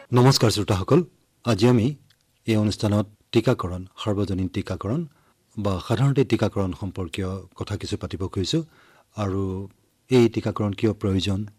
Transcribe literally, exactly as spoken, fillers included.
নমস্কাৰ শ্ৰোতাসকল, আজি আমি এই অনুষ্ঠানত টিকাকৰণ, সাৰ্বজনীন টিকাকৰণ বা সাধাৰণতে টিকাকৰণ সম্পৰ্কীয় কথা কিছু পাতিব খুজিছোঁ আৰু এই টিকাকৰণ কিয় প্ৰয়োজন